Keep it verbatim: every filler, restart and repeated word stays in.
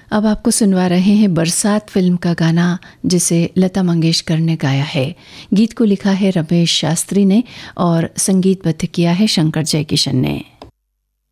अब आपको सुनवा रहे हैं बरसात फिल्म का गाना, जिसे लता मंगेशकर ने गाया है। गीत को लिखा है रमेश शास्त्री ने और संगीतबद्ध किया है शंकर जयकिशन ने।